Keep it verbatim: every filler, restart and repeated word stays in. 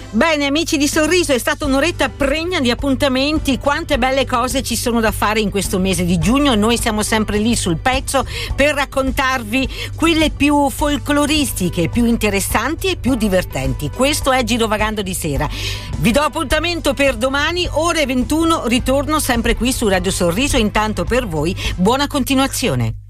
Bene, amici di Sorriso, è stata un'oretta pregna di appuntamenti. Quante belle cose ci sono da fare in questo mese di giugno. Noi siamo sempre lì sul pezzo per raccontarvi quelle più folcloristiche, più interessanti e più divertenti. Questo è Girovagando di sera. Vi do appuntamento per domani, ore ventuno, ritorno sempre qui su Radio Sorriso. Intanto per voi, buona continuazione.